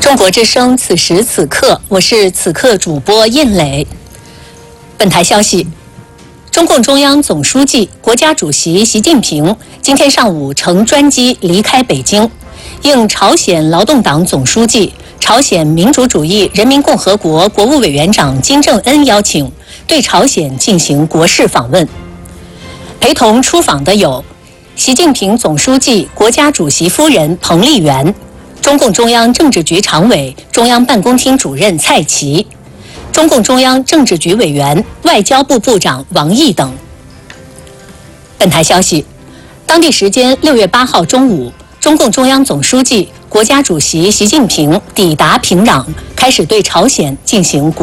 中国之声，此时此刻，我是此刻主播印磊。本台消息，中共中央总书记、国家主席习近平今天上午乘专机离开北京，应朝鲜劳动党总书记、朝鲜民主主义人民共和国国务委员长金正恩邀请，对朝鲜进行国事访问。陪同出访的有习近平总书记、国家主席夫人彭丽媛、中共中央政治局常委、中央办公厅主任蔡奇、中共中央政治局委员、外交部部长王毅等。本台消息，当地时间6月8号中午，中共中央总书记、国家主席习近平抵达平壤，开始对朝鲜进行